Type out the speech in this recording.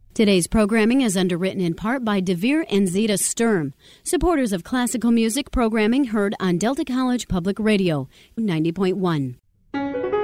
Today's programming is underwritten in part by DeVere and Zeta Sturm, supporters of classical music programming heard on Delta College Public Radio, 90.1.